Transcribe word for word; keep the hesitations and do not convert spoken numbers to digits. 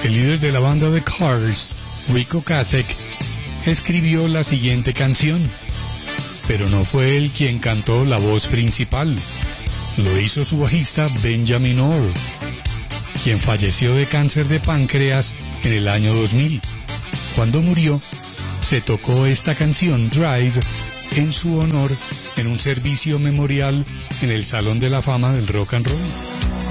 El líder de la banda The Cars, Ric Ocasek, escribió la siguiente canción, pero no fue él quien cantó la voz principal. Lo hizo su bajista Benjamin Orr, quien falleció de cáncer de páncreas en el año dos mil. Cuando murió, se tocó esta canción Drive en su honor en un servicio memorial en el Salón de la Fama del Rock and Roll.